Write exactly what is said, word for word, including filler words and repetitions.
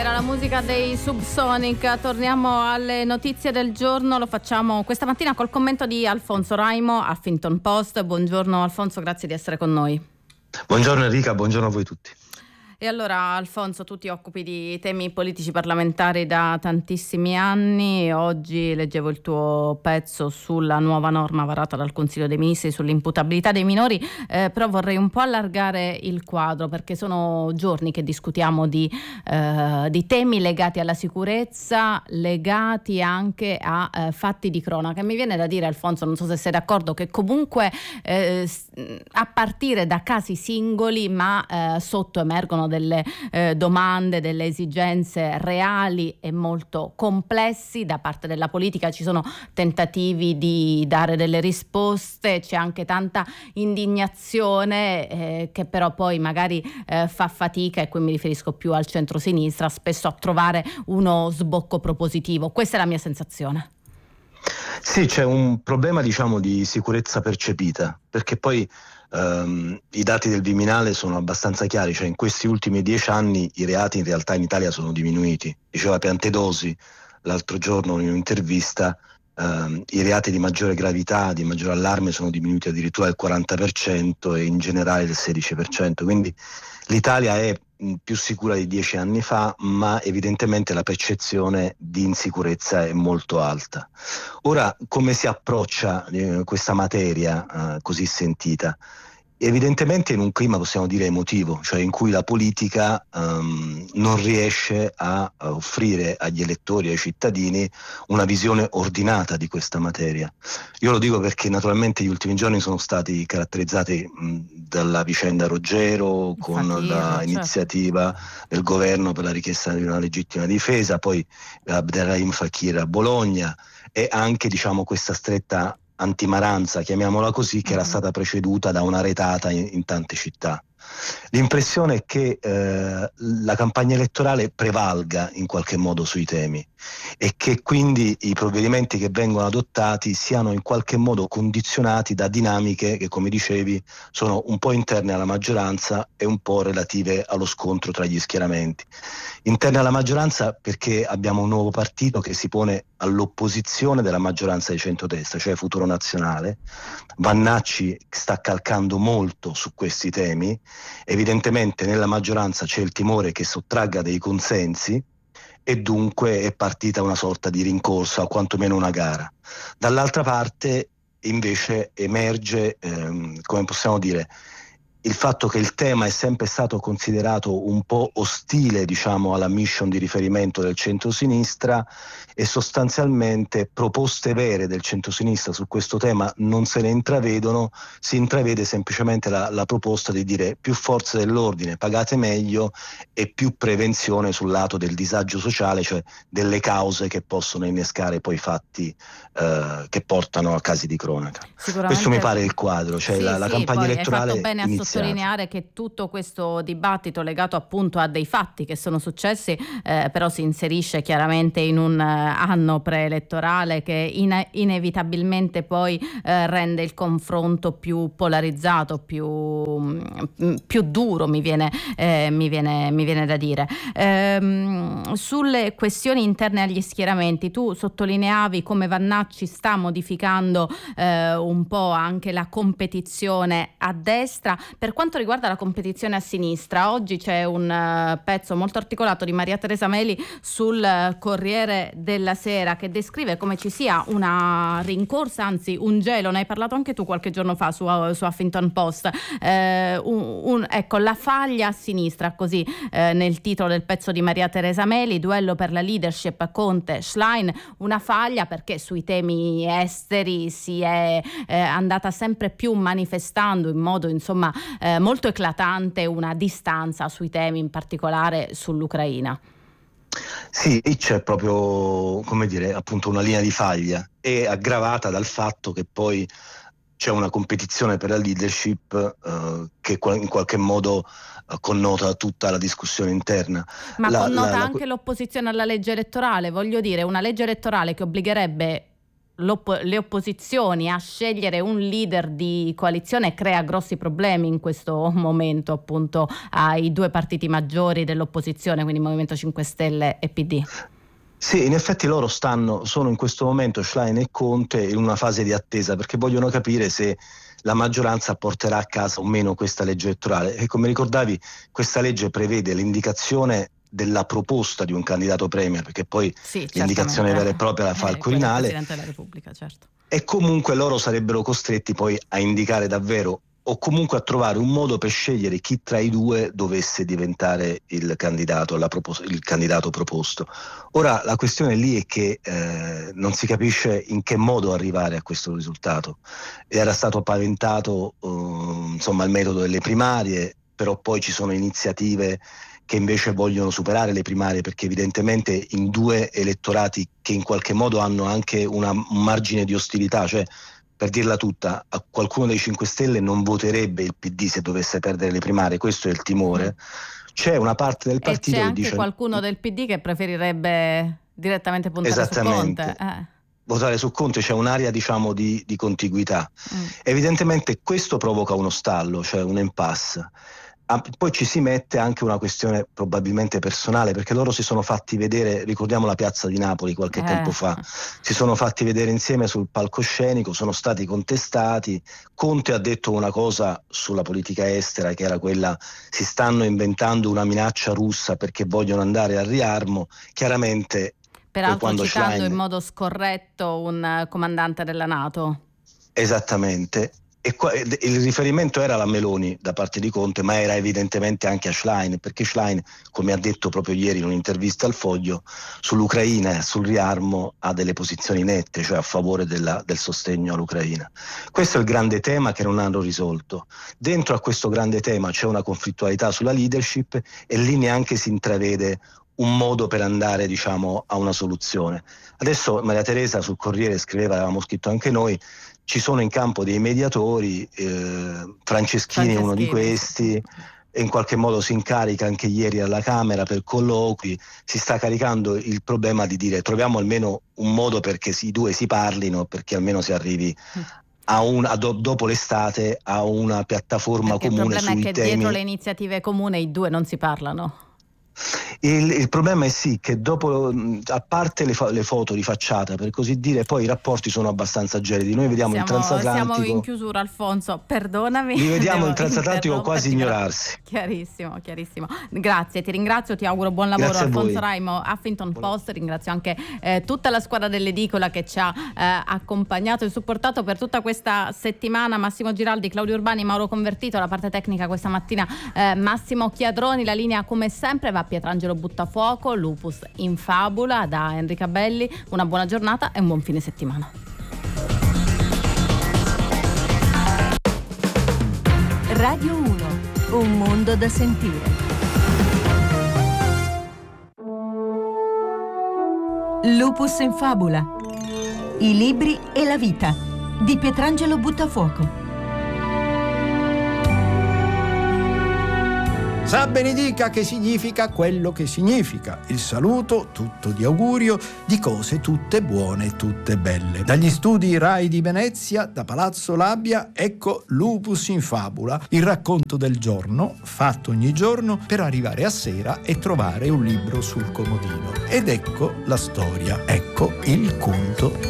Era la musica dei Subsonic. Torniamo alle notizie del giorno, lo facciamo questa mattina col commento di Alfonso Raimo, Huffington Post. Buongiorno Alfonso, grazie di essere con noi. Buongiorno Enrica, buongiorno a voi tutti. E allora Alfonso, tu ti occupi di temi politici parlamentari da tantissimi anni. Oggi leggevo il tuo pezzo sulla nuova norma varata dal Consiglio dei Ministri sull'imputabilità dei minori, eh, però vorrei un po' allargare il quadro, perché sono giorni che discutiamo di, eh, di temi legati alla sicurezza, legati anche a eh, fatti di cronaca. Mi viene da dire, Alfonso, non so se sei d'accordo, che comunque eh, a partire da casi singoli, ma eh, sotto emergono delle eh, domande, delle esigenze reali e molto complessi da parte della politica. Ci sono tentativi di dare delle risposte, c'è anche tanta indignazione eh, che però poi magari eh, fa fatica, e qui mi riferisco più al centro-sinistra, spesso a trovare uno sbocco propositivo. Questa è la mia sensazione. Sì, c'è un problema, diciamo, di sicurezza percepita, perché poi Um, i dati del Viminale sono abbastanza chiari, cioè in questi ultimi dieci anni i reati in realtà in Italia sono diminuiti. Diceva Piantedosi l'altro giorno in un'intervista, um, i reati di maggiore gravità, di maggiore allarme sono diminuiti addirittura del quaranta per cento e in generale del sedici per cento, quindi l'Italia è più sicura di dieci anni fa, ma evidentemente la percezione di insicurezza è molto alta. Ora, come si approccia eh, questa materia eh, così sentita? Evidentemente in un clima, possiamo dire, emotivo, cioè in cui la politica um, non riesce a, a offrire agli elettori, ai cittadini, una visione ordinata di questa materia. Io lo dico perché naturalmente gli ultimi giorni sono stati caratterizzati mh, dalla vicenda Roggero, con Infatti, la iniziativa certo. del governo per la richiesta di una legittima difesa, poi Abderrahim Fakir a Bologna, e anche, diciamo, questa stretta antimaranza, chiamiamola così, che era stata preceduta da una retata in, in tante città. L'impressione è che eh, la campagna elettorale prevalga in qualche modo sui temi e che quindi i provvedimenti che vengono adottati siano in qualche modo condizionati da dinamiche che, come dicevi, sono un po' interne alla maggioranza e un po' relative allo scontro tra gli schieramenti. Interne alla maggioranza perché abbiamo un nuovo partito che si pone all'opposizione della maggioranza di centrodestra, cioè Futuro Nazionale. Vannacci sta calcando molto su questi temi. Evidentemente nella maggioranza c'è il timore che sottragga dei consensi e dunque è partita una sorta di rincorsa o quantomeno una gara. Dall'altra parte invece emerge, ehm, come possiamo dire, il fatto che il tema è sempre stato considerato un po' ostile, diciamo, alla mission di riferimento del centrosinistra, e sostanzialmente proposte vere del centrosinistra su questo tema non se ne intravedono. Si intravede semplicemente la, la proposta di dire più forze dell'ordine, pagate meglio, e più prevenzione sul lato del disagio sociale, cioè delle cause che possono innescare poi fatti eh, che portano a casi di cronaca. Questo mi pare il quadro, cioè sì, la, la sì, campagna poi elettorale hai fatto bene a iniziata. Sottolineare che tutto questo dibattito legato appunto a dei fatti che sono successi eh, però si inserisce chiaramente in un uh, anno preelettorale che in- inevitabilmente poi eh, rende il confronto più polarizzato, più, mh, più duro, mi viene, eh, mi viene, mi viene da dire. Ehm, sulle questioni interne agli schieramenti, tu sottolineavi come Vannacci sta modificando eh, un po' anche la competizione a destra. Per quanto riguarda la competizione a sinistra, oggi c'è un uh, pezzo molto articolato di Maria Teresa Meli sul uh, Corriere della Sera che descrive come ci sia una rincorsa, anzi un gelo, ne hai parlato anche tu qualche giorno fa su, uh, su Huffington Post, eh, un, un, ecco, la faglia a sinistra, così eh, nel titolo del pezzo di Maria Teresa Meli, duello per la leadership Conte-Schlein, una faglia perché sui temi esteri si è eh, andata sempre più manifestando in modo insomma eh, molto eclatante una distanza sui temi, in particolare sull'Ucraina. Sì, c'è proprio, come dire, appunto una linea di faglia, e aggravata dal fatto che poi c'è una competizione per la leadership eh, che in qualche modo eh, connota tutta la discussione interna. Ma la, connota la, la... anche l'opposizione alla legge elettorale, voglio dire, una legge elettorale che obbligherebbe le opposizioni a scegliere un leader di coalizione crea grossi problemi in questo momento appunto ai due partiti maggiori dell'opposizione, quindi Movimento cinque Stelle e P D. Sì, in effetti loro stanno, sono in questo momento, Schlein e Conte, in una fase di attesa, perché vogliono capire se la maggioranza porterà a casa o meno questa legge elettorale. E come ricordavi, questa legge prevede l'indicazione della proposta di un candidato premier, perché poi sì, l'indicazione vera e propria la fa eh, il Quirinale, Presidente della Repubblica, certo. E comunque loro sarebbero costretti poi a indicare davvero, o comunque a trovare un modo per scegliere chi tra i due dovesse diventare il candidato, la propos- il candidato proposto. Ora la questione lì è che eh, non si capisce in che modo arrivare a questo risultato. Era stato paventato eh, insomma il metodo delle primarie, però poi ci sono iniziative che invece vogliono superare le primarie, perché evidentemente in due elettorati che in qualche modo hanno anche una, un margine di ostilità, cioè per dirla tutta, a qualcuno dei cinque Stelle non voterebbe il P D se dovesse perdere le primarie, questo è il timore. C'è una parte del partito e c'è che anche dice qualcuno del P D che preferirebbe direttamente puntare su Conte. Eh. Votare su Conte, c'è un'area diciamo di, di contiguità. Mm. Evidentemente questo provoca uno stallo, cioè un impasse. Ah, poi ci si mette anche una questione probabilmente personale, perché loro si sono fatti vedere, ricordiamo la piazza di Napoli qualche eh. tempo fa, si sono fatti vedere insieme sul palcoscenico, sono stati contestati. Conte ha detto una cosa sulla politica estera, che era quella: si stanno inventando una minaccia russa perché vogliono andare al riarmo. Chiaramente, peraltro citando Schlein... in modo scorretto un comandante della NATO. Esattamente. E qua, il riferimento era alla Meloni da parte di Conte, ma era evidentemente anche a Schlein, perché Schlein, come ha detto proprio ieri in un'intervista al Foglio, sull'Ucraina e sul riarmo ha delle posizioni nette, cioè a favore della, del sostegno all'Ucraina. Questo è il grande tema che non hanno risolto. Dentro a questo grande tema c'è una conflittualità sulla leadership, e lì neanche si intravede un modo per andare, diciamo, a una soluzione. Adesso Maria Teresa sul Corriere scriveva, avevamo scritto anche noi, ci sono in campo dei mediatori, eh, Franceschini è uno di questi, e in qualche modo si incarica anche ieri alla Camera per colloqui, si sta caricando il problema di dire troviamo almeno un modo perché i due si parlino, perché almeno si arrivi a una, do, dopo l'estate a una piattaforma perché comune sui temi. Il problema è che dietro le iniziative comuni i due non si parlano. Il, il problema è sì che dopo, a parte le, fa, le foto di facciata, per così dire, poi i rapporti sono abbastanza gelidi. Noi vediamo siamo, il transatlantico. Siamo in chiusura, Alfonso, perdonami. Li vediamo il transatlantico quasi ignorarsi. Chiarissimo, chiarissimo. Grazie, ti ringrazio, ti auguro buon lavoro. Grazie Alfonso Raimo, Huffington Post. Ringrazio anche eh, tutta la squadra dell'edicola che ci ha eh, accompagnato e supportato per tutta questa settimana. Massimo Giraldi, Claudio Urbani, Mauro Convertito, la parte tecnica questa mattina eh, Massimo Chiadroni, la linea come sempre va a Pietrangelo Buttafuoco, Lupus in Fabula da Enrica Belli. Una buona giornata e un buon fine settimana. Radio uno, un mondo da sentire. Lupus in Fabula, i libri e la vita di Pietrangelo Buttafuoco. Sa benedica che significa quello che significa. Il saluto, tutto di augurio, di cose tutte buone e tutte belle. Dagli studi Rai di Venezia, da Palazzo Labbia, ecco Lupus in Fabula, il racconto del giorno, fatto ogni giorno per arrivare a sera e trovare un libro sul comodino. Ed ecco la storia, ecco il conto